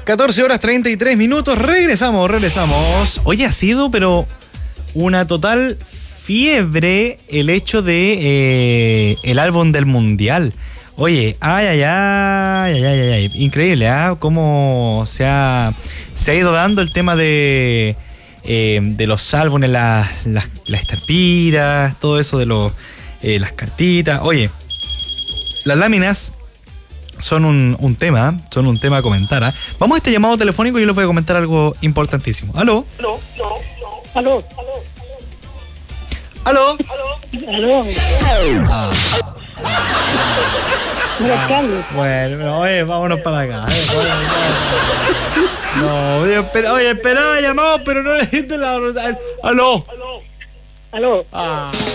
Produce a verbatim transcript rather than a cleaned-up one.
catorce horas treinta y tres minutos. Regresamos, regresamos. Hoy ha sido, pero una total fiebre el hecho de eh, el álbum del Mundial. Oye, ay, ay, ay, ay, ay, ay, ay. Increíble, ¿ah? ¿eh? Cómo se ha, se ha ido dando el tema de, eh, de los álbumes, las, las, las estampitas, todo eso de los, eh, las cartitas. Oye, las láminas son un, un tema, son un tema a comentar. ¿eh? Vamos a este llamado telefónico y yo les voy a comentar algo importantísimo. ¿Aló? Aló, aló, ¿Aló? aló. Ah. Buenas tardes. Bueno, pero, oye, vámonos para acá. Eh. No, oye, espera, oye, espera, llamado, pero no le diste la... ¿Aló? Aló. Ah.